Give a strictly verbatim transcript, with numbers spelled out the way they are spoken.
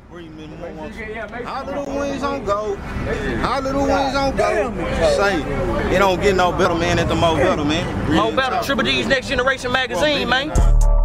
Our little wings on go. Our little wings on go. Say, it don't get no better, man, at the Mo Better, man. Mo Better, Triple D's Next Generation magazine, man.